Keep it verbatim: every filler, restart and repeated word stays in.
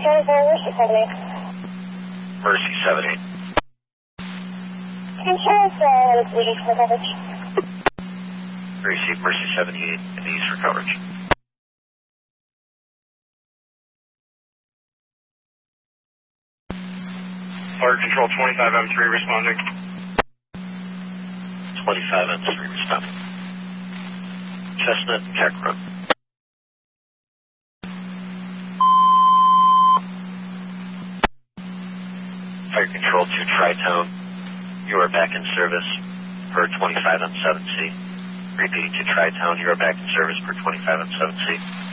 Mercy seventy-eight. Mercy seventy-eight. Insurance, uh, needs for coverage. Receive Mercy seventy-eight, needs for coverage. Fire Control twenty-five M three responding. twenty-five M three responding. Chestnut, Jack Road. Fire Control to Tri-Town. You are back in service per twenty-five M seven C. Repeating to Tri-Town, you are back in service per twenty-five M seven C.